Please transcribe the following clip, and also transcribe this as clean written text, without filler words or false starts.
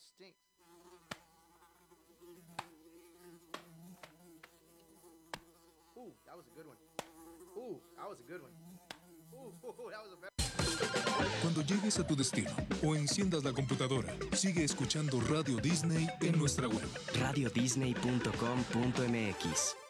stinks. Ooh, that was a good one. Ooh, that was a good one. Ooh, that was a very... Cuando llegues a tu destino o enciendas la computadora, sigue escuchando Radio Disney en nuestra web. radiodisney.com.mx